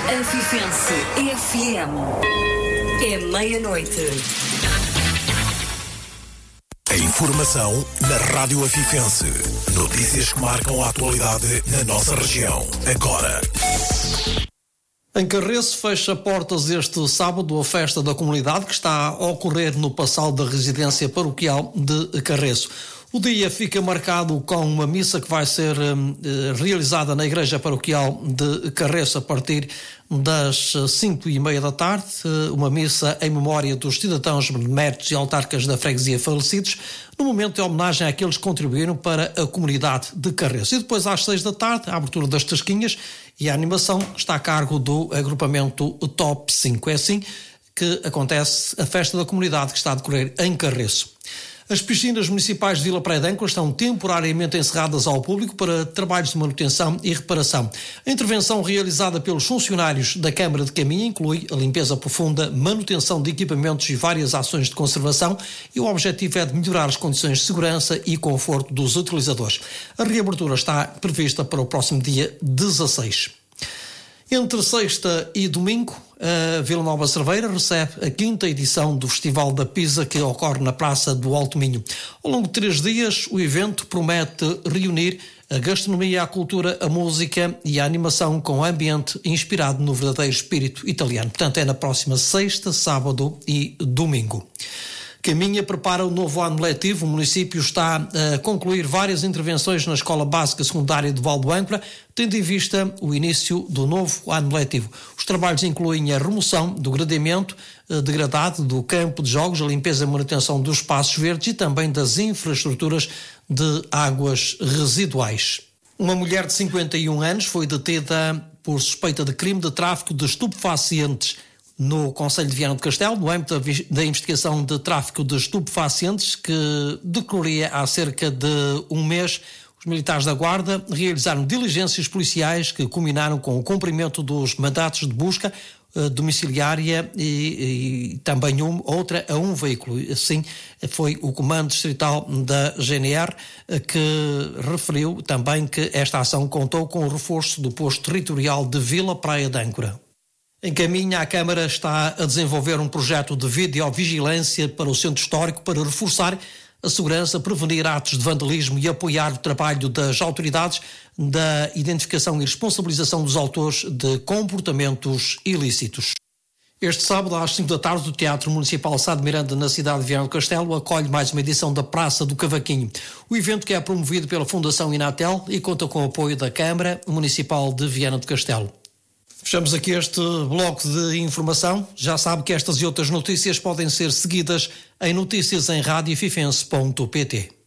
Afifense FM. É meia-noite. A informação na Rádio Afifense. Notícias que marcam a atualidade na nossa região. Agora. Em Carreço fecha portas este sábado a festa da comunidade que está a ocorrer no Passal da Residência Paroquial de Carreço. O dia fica marcado com uma missa que vai ser realizada na Igreja Paroquial de Carreço a partir das 5:30 da tarde, uma missa em memória dos cidadãos beneméritos e autarcas da freguesia falecidos, no momento de homenagem àqueles que contribuíram para a comunidade de Carreço. E depois às 6 da tarde, a abertura das tasquinhas e a animação está a cargo do agrupamento Top 5. É assim que acontece a festa da comunidade que está a decorrer em Carreço. As piscinas municipais de Vila Praia de Âncora estão temporariamente encerradas ao público para trabalhos de manutenção e reparação. A intervenção realizada pelos funcionários da Câmara de Caminha inclui a limpeza profunda, manutenção de equipamentos e várias ações de conservação, e o objetivo é de melhorar as condições de segurança e conforto dos utilizadores. A reabertura está prevista para o próximo dia 16. Entre sexta e domingo, a Vila Nova Cerveira recebe a 5ª edição do Festival da Pisa, que ocorre na Praça do Alto Minho. Ao longo de 3 dias, o evento promete reunir a gastronomia, a cultura, a música e a animação com ambiente inspirado no verdadeiro espírito italiano. Portanto, é na próxima sexta, sábado e domingo. Caminha prepara o novo ano letivo. O município está a concluir várias intervenções na Escola Básica Secundária de Val do Âncora, tendo em vista o início do novo ano letivo. Os trabalhos incluem a remoção do gradeamento degradado do campo de jogos, a limpeza e manutenção dos espaços verdes e também das infraestruturas de águas residuais. Uma mulher de 51 anos foi detida por suspeita de crime de tráfico de estupefacientes no Concelho de Viana do Castelo, no âmbito da investigação de tráfico de estupefacientes que decorria há cerca de um mês. Os militares da Guarda realizaram diligências policiais que culminaram com o cumprimento dos mandatos de busca domiciliária e também outra a um veículo. Assim, foi o Comando Distrital da GNR que referiu também que esta ação contou com o reforço do posto territorial de Vila Praia de Âncora. Em Caminha, a Câmara está a desenvolver um projeto de videovigilância para o Centro Histórico para reforçar a segurança, prevenir atos de vandalismo e apoiar o trabalho das autoridades da identificação e responsabilização dos autores de comportamentos ilícitos. Este sábado, às 5 da tarde, o Teatro Municipal Sá de Miranda, na cidade de Viana do Castelo, acolhe mais uma edição da Praça do Cavaquinho. O evento, que é promovido pela Fundação Inatel e conta com o apoio da Câmara Municipal de Viana do Castelo. Fechamos aqui este bloco de informação. Já sabe que estas e outras notícias podem ser seguidas em noticiasemradiofifense.pt.